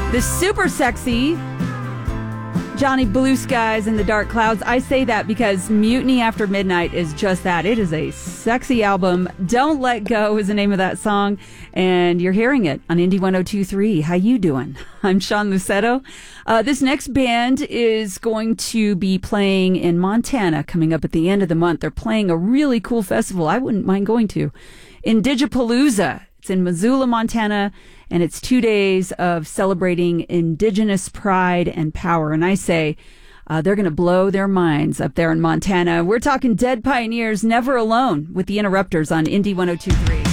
The super sexy Johnny Blue Skies and the Dark Clouds. I say that because Mutiny After Midnight is just that. It is a sexy album. Don't Let Go is the name of that song, and you're hearing it on Indie 102.3. How you doing? I'm Sean Lucetto. This next band is going to be playing in Montana coming up at the end of the month. They're playing a really cool festival I wouldn't mind going to. Indigipalooza. It's in Missoula, Montana, and it's 2 days of celebrating Indigenous pride and power. And I say they're going to blow their minds up there in Montana. We're talking Dead Pioneers, Never Alone with the Interrupters on Indie 102.3.